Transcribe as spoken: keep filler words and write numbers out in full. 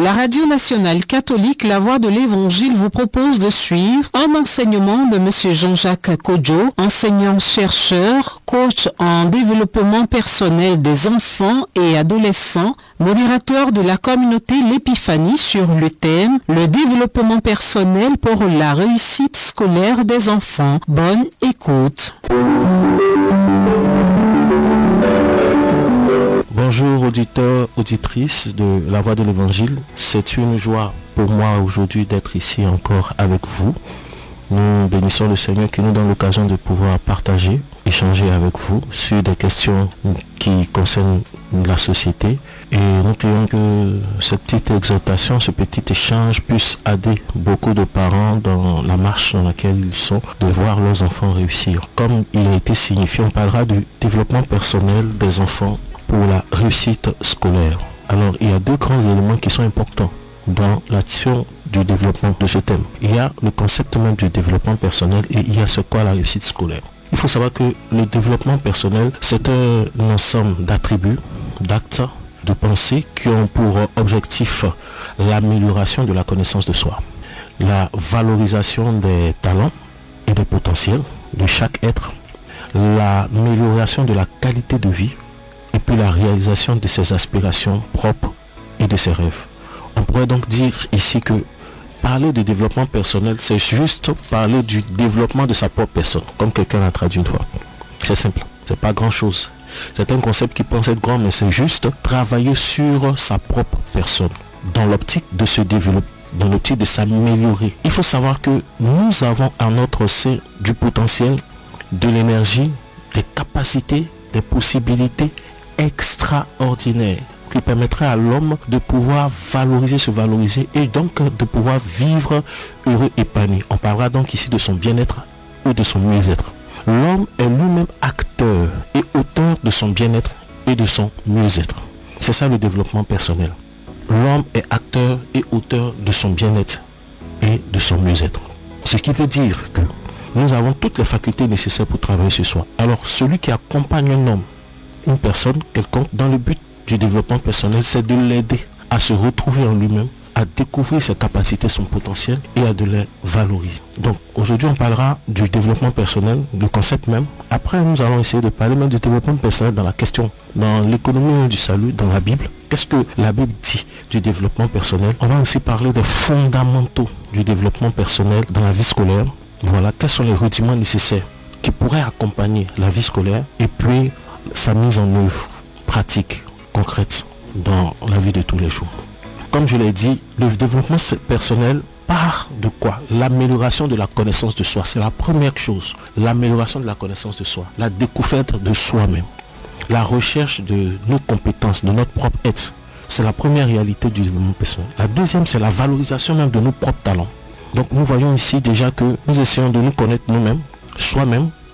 La Radio nationale catholique La Voix de l'Évangile vous propose de suivre un enseignement de M. Jean-Jacques Kodjo, enseignant-chercheur, coach en développement personnel des enfants et adolescents, modérateur de la communauté L'Épiphanie sur le thème « Le développement personnel pour la réussite scolaire des enfants ». Bonne écoute. Bonjour auditeurs, auditrices de La Voix de l'Évangile. C'est une joie pour moi aujourd'hui d'être ici encore avec vous. Nous bénissons le Seigneur qui nous donne l'occasion de pouvoir partager, échanger avec vous sur des questions qui concernent la société. Et nous prions que cette petite exhortation, ce petit échange puisse aider beaucoup de parents dans la marche dans laquelle ils sont, de voir leurs enfants réussir. Comme il a été signifié, on parlera du développement personnel des enfants pour la réussite scolaire. Alors, il y a deux grands éléments qui sont importants dans l'action du développement de ce thème. Il y a le concept même du développement personnel et il y a ce qu'est la réussite scolaire. Il faut savoir que le développement personnel, c'est un ensemble d'attributs, d'actes, de pensées qui ont pour objectif l'amélioration de la connaissance de soi, la valorisation des talents et des potentiels de chaque être, l'amélioration de la qualité de vie et puis la réalisation de ses aspirations propres et de ses rêves. On pourrait donc dire ici que parler de développement personnel, c'est juste parler du développement de sa propre personne, comme quelqu'un l'a traduit une fois. C'est simple, c'est pas grand chose. C'est un concept qui pense être grand, mais c'est juste travailler sur sa propre personne, dans l'optique de se développer, dans l'optique de s'améliorer. Il faut savoir que nous avons à notre sein du potentiel, de l'énergie, des capacités, des possibilités extraordinaires qui permettraient à l'homme de pouvoir valoriser, se valoriser et donc de pouvoir vivre heureux, épanoui. On parlera donc ici de son bien-être ou de son mieux-être. L'homme est lui-même acteur et auteur de son bien-être et de son mieux-être. C'est ça le développement personnel. L'homme est acteur et auteur de son bien-être et de son mieux-être. Ce qui veut dire que nous avons toutes les facultés nécessaires pour travailler sur soi. Alors celui qui accompagne un homme, une personne quelconque, dans le but du développement personnel, c'est de l'aider à se retrouver en lui-même, à découvrir ses capacités, son potentiel et à de les valoriser. Donc aujourd'hui on parlera du développement personnel, le concept même. Après nous allons essayer de parler même du développement personnel dans la question, dans l'économie du salut, dans la Bible. Qu'est-ce que la Bible dit du développement personnel? On va aussi parler des fondamentaux du développement personnel dans la vie scolaire. Voilà, quels sont les rudiments nécessaires qui pourraient accompagner la vie scolaire et puis sa mise en œuvre pratique, concrète dans la vie de tous les jours. Comme je l'ai dit, le développement personnel part de quoi? L'amélioration de la connaissance de soi. C'est la première chose. L'amélioration de la connaissance de soi. La découverte de soi-même. La recherche de nos compétences, de notre propre être. C'est la première réalité du développement personnel. La deuxième, c'est la valorisation même de nos propres talents. Donc nous voyons ici déjà que nous essayons de nous connaître nous-mêmes, soi-même,